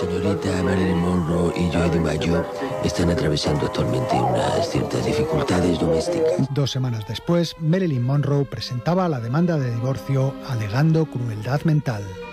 señorita Marilyn Monroe y Joe DiMaggio están atravesando actualmente unas ciertas dificultades domésticas. 2 semanas después, Marilyn Monroe presentaba la demanda de divorcio alegando crueldad mental.